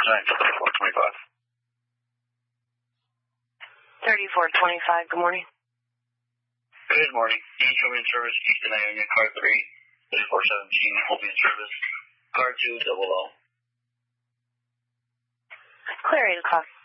3425, good morning. Good morning. Angel in service, Houston, Ionia, car 3, 3417, will be in service. Car 2, double O. Clear 8 o'clock.